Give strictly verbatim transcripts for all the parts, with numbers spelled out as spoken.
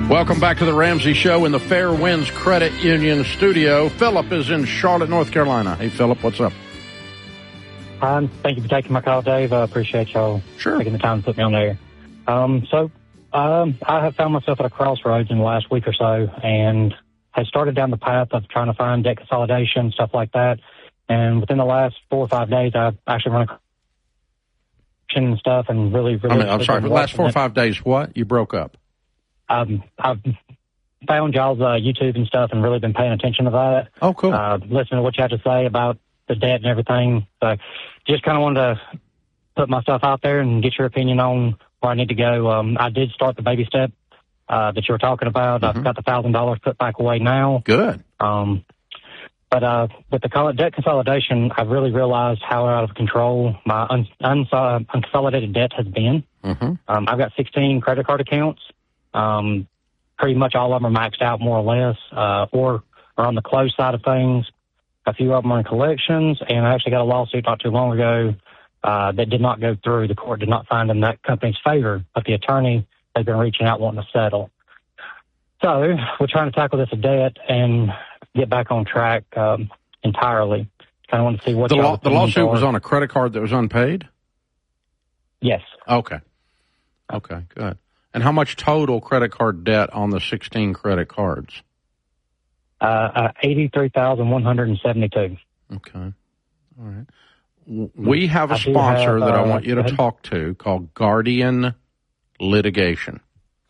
Welcome back to the Ramsey Show in the Fair Winds Credit Union studio. Philip is in Charlotte, North Carolina. Hey, Philip, what's up? Um, thank you for taking my call, Dave. I appreciate y'all sure. taking the time to put me on there. Um, so um, I have found myself at a crossroads in the last week or so, and I started down the path of trying to find debt consolidation, stuff like that. And within the last four or five days, I've actually run a and stuff and really, really. I mean, I'm sorry, for the last four or five days, what? You broke up? Um, I've found y'all's uh, YouTube and stuff and really been paying attention to that. Oh, cool. Uh, listening to what you have to say about the debt and everything. So just kind of wanted to put my stuff out there and get your opinion on where I need to go. Um, I did start the baby step uh, that you were talking about. Mm-hmm. I've got the one thousand dollars put back away now. Good. Um, but uh, with the debt consolidation, I've really realized how out of control my un- un- unconsolidated debt has been. Mm-hmm. Um, I've got sixteen credit card accounts. Um, pretty much all of them are maxed out more or less, uh, or are on the closed side of things. A few of them are in collections, and I actually got a lawsuit not too long ago uh, that did not go through. The court did not find in that company's favor, but the attorney has been reaching out wanting to settle. So we're trying to tackle this debt and get back on track um, entirely. Kind of want to see what the, law, the lawsuit are. was on a credit card that was unpaid? Yes. Okay. Okay, good. And how much total credit card debt on the sixteen credit cards? Uh, uh, eighty-three thousand one hundred seventy-two. Okay. All right. We have a I sponsor have, uh, that I want you to talk to called Guardian Litigation.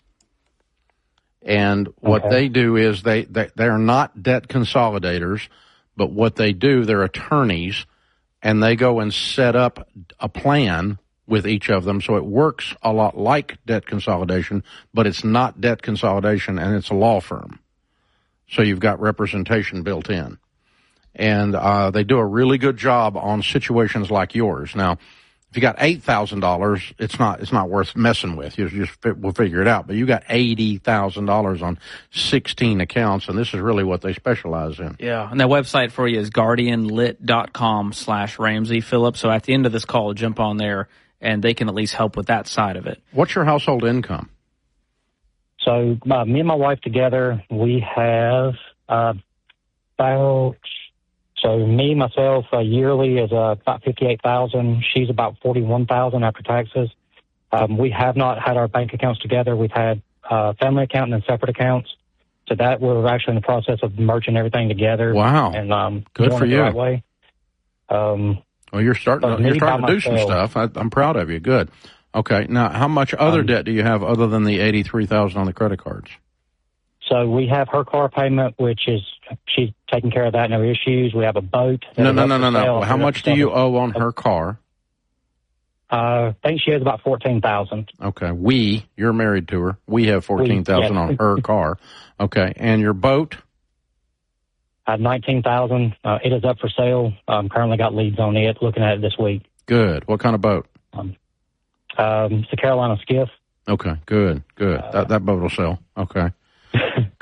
And what okay. they do is they, they, they're not debt consolidators, but what they do, they're attorneys, and they go and set up a plan with each of them. So it works a lot like debt consolidation, but it's not debt consolidation, and it's a law firm. So you've got representation built in. And uh, they do a really good job on situations like yours. Now, if you got eight thousand dollars, it's not it's not worth messing with. You just we'll figure it out. But you got eighty thousand dollars on sixteen accounts, and this is really what they specialize in. Yeah, and that website for you is guardianlit.com slash Ramsey Phillip. So at the end of this call, jump on there, and they can at least help with that side of it. What's your household income? So uh, me and my wife together, we have uh, about, so me, myself, uh, yearly is uh, about fifty-eight thousand dollars. She's about forty-one thousand dollars after taxes. Um, we have not had our bank accounts together. We've had uh, family account and then separate accounts. So that we're actually in the process of merging everything together. Wow. And um, good for you. The right way. Um, well, you're starting to, you're starting to do some stuff. I, I'm proud of you. Good. Okay. Now, how much other um, debt do you have other than the eighty-three thousand dollars on the credit cards? So we have her car payment, which is she's taking care of that, no issues. We have a boat. No, no, no, no, no. How much do you owe on her car? Uh, I think she has about fourteen thousand dollars. Okay. We, you're married to her. We have fourteen thousand dollars yeah. on her car. Okay. And your boat? I have nineteen thousand dollars. Uh, it is up for sale. Um, currently got leads on it, looking at it this week. Good. What kind of boat? Um, um, it's a Carolina skiff. Okay. Good. Good. Uh, that, that boat will sell. Okay.